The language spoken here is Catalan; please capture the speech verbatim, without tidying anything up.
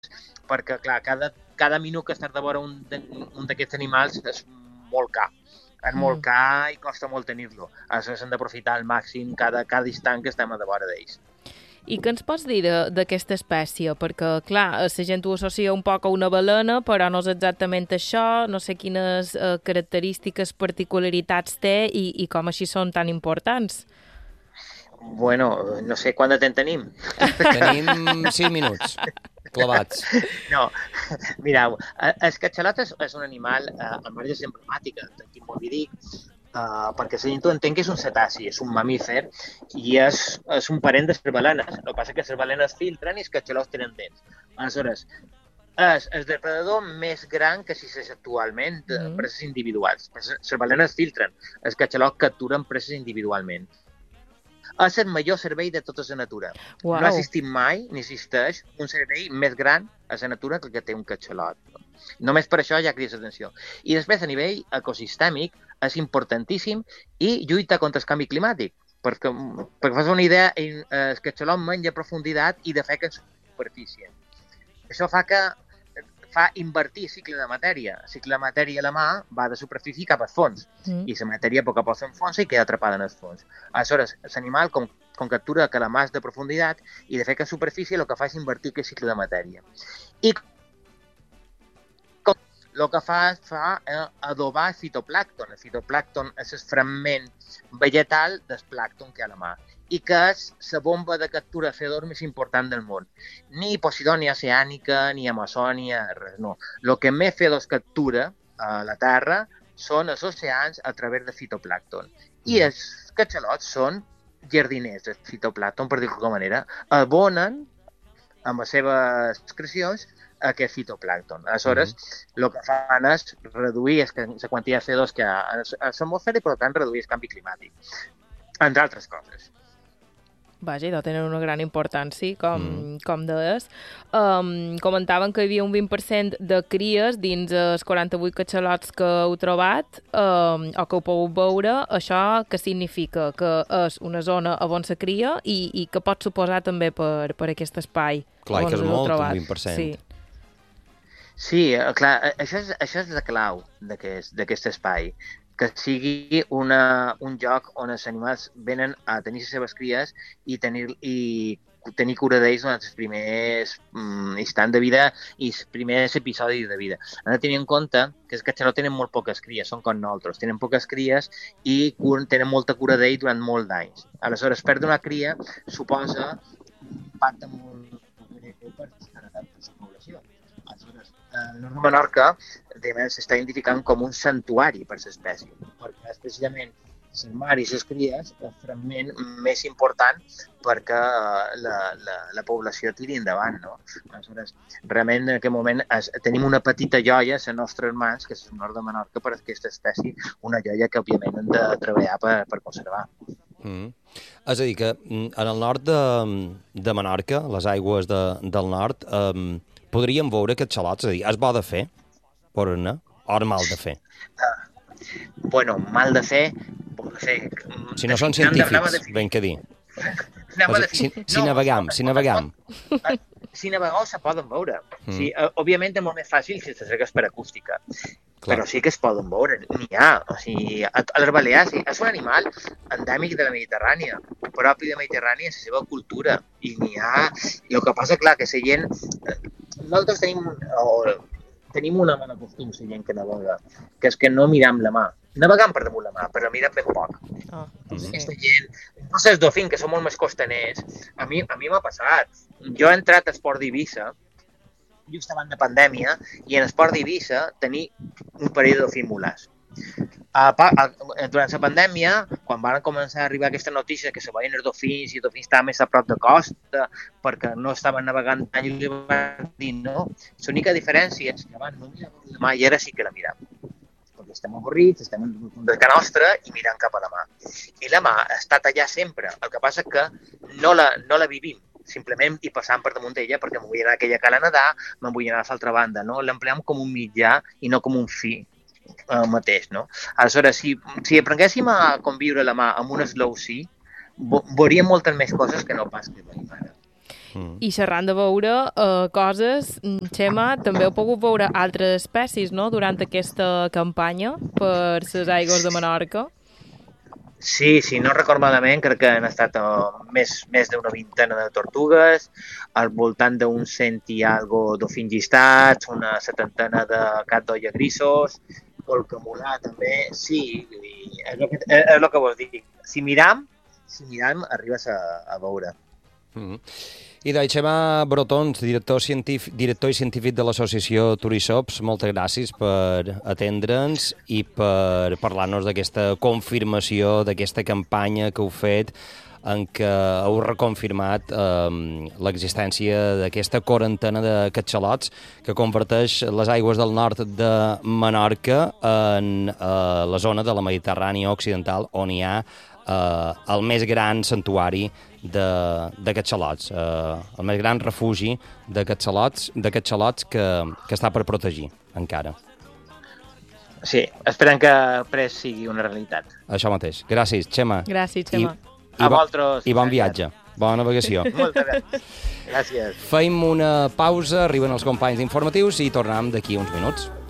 perquè, clar, cada, cada minut que estàs de veure un, un d'aquests animals és molt car. És molt Mm. car i costa molt tenir-lo. Aleshores, hem d'aprofitar al màxim cada, cada instant que estem a de vora d'ells. I què ens pots dir de- d'aquesta espècie? Perquè, clar, la gent ho associa un poc a una balena, però no és exactament això, no sé quines eh, característiques, particularitats té i, i com així són tan importants. Bueno, no sé quant de temps tenim. Tenim sis minuts clavats. No, mireu, eh, el catxalot és, és un animal eh, amb marges emblemàtica, d'aquí molt dir, uh, perquè la gent ho entén que és un cetaci, és un mamífer i és, és un parent de les balenes. El que passa és que les balenes filtren i els catxalots tenen dents. Aleshores, és el depredador més gran que existeix actualment de Mm. preses individuals. Les balenes filtren, els catxalots capturen preses individualment. És el major servei de tota la natura. Uau. No ha existit mai, ni existeix, un servei més gran a la natura que el que té un catxalot. Només per això ja crides atenció. I després, a nivell ecosistèmic, és importantíssim i lluita contra el canvi climàtic. Perquè, perquè fas una idea, el catxalot menja a profunditat i defeca en superfície. Això fa que fa invertir cicle de matèria. El cicle de matèria a la mà va de superfície cap al fons. Mm. I la matèria a poc a poc s'enfonsa i queda atrapada en el fons. Aleshores, l'animal, com, com captura calamars de profunditat i de fer que a superfície, el que fa és invertir aquest cicle de matèria. I el que fa és fa, eh, adobar el fitoplàncton. El fitoplàncton és el fragment vegetal del plàncton que hi ha a la mà i que és la bomba de captura de C O dos més important del món. Ni Posidònia oceànica, ni Amazònia, res, no. El que més C O dos captura a la Terra són els oceans a través de fitoplàncton. I els catxalots són jardiners del fitoplàncton, per dir-ho d'alguna manera, abonen amb les seves excrecions aquest fitoplàncton. Aleshores, el que fan és reduir la quantitat de C O dos que hi ha a l'atmosfera i, per tant, reduir el canvi climàtic, entre altres coses. Vaja, idò tenen una gran importància, com, Mm. com deies. Um, comentaven que hi havia un vint per cent de cries dins els quaranta-vuit catxalots que heu trobat um, o que heu pogut veure. Això què significa? Que és una zona on se cria i, i que pot suposar també per, per aquest espai. Clar, on que és us heu molt, un trobat. vint per cent. Sí. Sí, eh, clar, eh, això és, això és la clau d'aquest d'aquest espai, que sigui una, un lloc on els animals venen a tenir les seves cries i tenir, i tenir cura d'ells durant els primers mm, instants de vida i els primers episodis de vida. Han de tenir en compte que els catxalots tenen molt poques cries, són com nosaltres, tenen poques cries i cur- tenen molta cura d'ells durant molts d'anys. Aleshores, perdre una cria suposa un impacte molt greu per la població. Aleshores, el nord de Menorca s'està identificant com un santuari per l'espècie, perquè és precisament el mar i les cries el fragment més important perquè la, la, la població tiri endavant. No? Aleshores, realment en aquest moment es, tenim una petita joia a les nostres mans, que és el nord de Menorca, per aquesta espècie, una joia que òbviament hem de treballar per, per conservar. Mm. És a dir, que mm, en el nord de, de Menorca, les aigües de, del nord, um, podríem veure aquests xalots, és a dir, és bo de fer, per anar, o és mal de fer? Bueno, mal de fer, bo de fer. Si no són Anava- anava a científics, definir- ben que dir. anava a O sigui, definir- si, si no, navegam, es si pot- navegam. Si navegueu se poden veure. Mm. Sí, eh, òbviament és molt més fàcil si s'acerques per acústica. Clar. Però sí que es poden veure, n'hi ha. O sigui, a, a les Balears és un animal endèmic de la Mediterrània, propi de la Mediterrània, és la seva cultura. I n'hi ha... I el que passa, clar, que la gent... Nosaltres tenim, o, tenim una mala costum, la gent que navega, que és que no miram la mà. Navegam per damunt la mà, però mirem ben poc. Oh, Mhm. Aquesta gent, inclús els dofins, que són molt més costaners, a mi a mi m'ha passat. Jo he entrat a Esport d'Eivissa just abans de pandèmia i en Esport d'Eivissa tenia un parell de dofins mulars. A, pa- a, durant la pandèmia, quan van començar a arribar aquestes notícies que se veien els dofins i els dofins estaven més a prop de costa perquè no estaven navegant tant, i li van dir no. L'única diferència és que abans no miràvem la mà i ara sí que la miràvem. Perquè estem avorrits, estem en de casa nostra i mirant cap a la mà. I la mà ha estat allà sempre. El que passa és que no la, no la vivim. Simplement hi passam per damunt d'ella perquè m'ho vull anar a aquella cala a nedar, me'n vull anar a l'altra banda. No? L'empleem com un mitjà i no com un fi eh, mateix. No? Aleshores, si, si aprenguéssim a conviure la mà amb un slow sea, veuríem moltes més coses que no pas que veiem ara. Mm. I xerrant de veure uh, coses, Xema, també heu pogut veure altres espècies, no?, durant aquesta campanya per les aigües de Menorca. Sí, sí, no record malament, crec que han estat uh, més, més d'una vintena de tortugues, al voltant d'un cent i algo dofins llistats, una setantena de cat d'olla grisos, polcamolà també, sí, és el que, és el que vols dir. Si miram, si miram, arribes a, a veure. Mm-hmm. I de Xema Brotons, director, científic, director i científic de l'associació Turishops, moltes gràcies per atendre'ns i per parlar-nos d'aquesta confirmació, d'aquesta campanya que heu fet en què heu reconfirmat eh, l'existència d'aquesta quarantena de catxalots que converteix les aigües del nord de Menorca en eh, la zona de la Mediterrània occidental on hi ha eh, el més gran santuari de, de catxalots, eh, el més gran refugi de catxalots, de catxalots que, que està per protegir encara. Sí, esperem que pres sigui una realitat. Això mateix. Gràcies, Xema. Gràcies, Xema. I, I, a vosaltres. I bon viatge. Bona navegació. Moltes gràcies. Gràcies. Feim una pausa, arriben els companys informatius i tornem d'aquí uns minuts.